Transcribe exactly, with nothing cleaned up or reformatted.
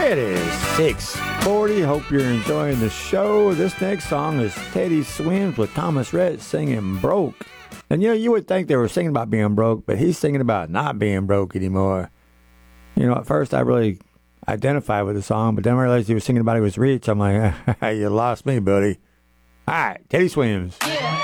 It is six forty. Hope you're enjoying the show. This next song is Teddy Swims with Thomas Rhett singing Broke. And you know, you would think they were singing about being broke, but he's singing about not being broke anymore. You know, at first I really identified with the song, but then I realized he was singing about he was rich. I'm like, you lost me, buddy. All right, Teddy Swims. Yeah.